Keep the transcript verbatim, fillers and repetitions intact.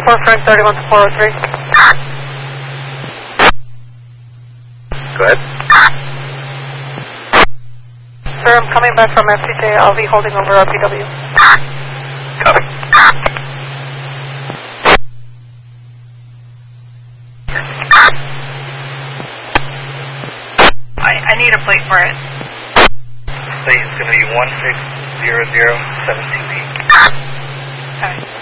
four Frank thirty-one to four oh three. Go ahead. Sir, I'm coming back from F T J. I'll be holding over R P W. Copy. I, I need a plate for it. Plate is going to be one six zero zero seven two eight. Okay.